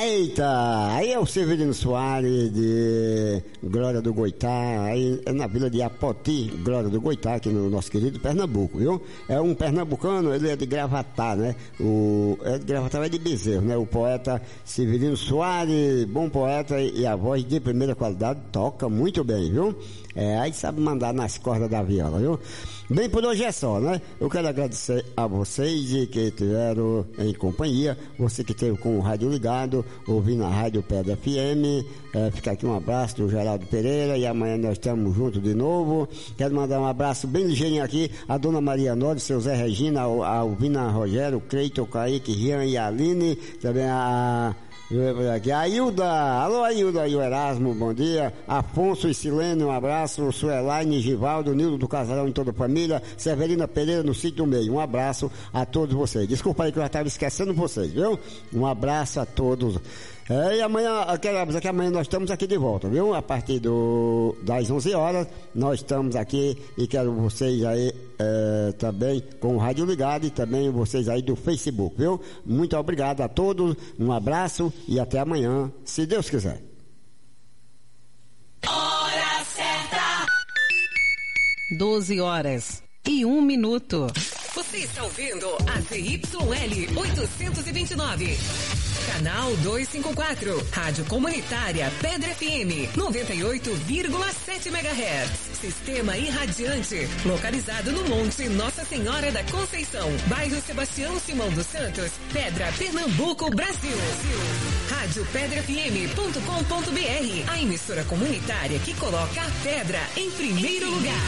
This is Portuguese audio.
Eita, aí é o Severino Soares de Glória do Goitá, aí é na vila de Apoti, Glória do Goitá, aqui no nosso querido Pernambuco, viu? É um pernambucano, ele é de Gravatá, né? É de Gravatá, é de Bezerro, né? O poeta Severino Soares, bom poeta e a voz de primeira qualidade, toca muito bem, viu? Aí sabe mandar nas cordas da viola, viu? Bem, por hoje é só, né? Eu quero agradecer a vocês que estiveram em companhia, você que esteve com o rádio ligado, ouvindo a Rádio Pedra FM, fica aqui um abraço do Geraldo Pereira e amanhã nós estamos juntos de novo. Quero mandar um abraço bem ligeirinho aqui a Dona Maria Nori, seu Zé Regina, a Alvina Rogério, Cleiton, Kaique, Rian e Aline, também a Ailda, alô Ailda e o Erasmo, bom dia. Afonso e Silene, um abraço. Suelaine, Givaldo, Nildo do Casarão e toda a família. Severina Pereira no Sítio do Meio, um abraço a todos vocês. Desculpa aí que eu já estava esquecendo vocês, viu? Um abraço a todos. E amanhã, eu quero avisar que amanhã nós estamos aqui de volta, viu? A partir das 11 horas, nós estamos aqui e quero vocês aí também com o rádio ligado e também vocês aí do Facebook, viu? Muito obrigado a todos, um abraço e até amanhã, se Deus quiser. Hora certa. 12h01. Você está ouvindo a ZYL 829. Canal 254, Rádio Comunitária Pedra FM, 98,7 MHz. Sistema irradiante, localizado no Monte Nossa Senhora da Conceição, bairro Sebastião Simão dos Santos, Pedra, Pernambuco, Brasil. Rádio PedraFM.com.br, a emissora comunitária que coloca a pedra em primeiro lugar.